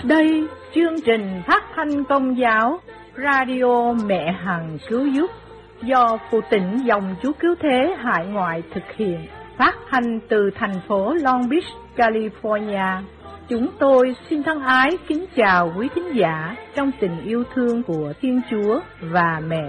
Đây chương trình phát thanh Công giáo Radio Mẹ Hằng Cứu Giúp do Phụ Tịnh Dòng Chúa Cứu Thế Hải Ngoại thực hiện, phát thanh từ thành phố Long Beach, California. Chúng tôi xin thân ái kính chào quý thính giả trong tình yêu thương của Thiên Chúa và Mẹ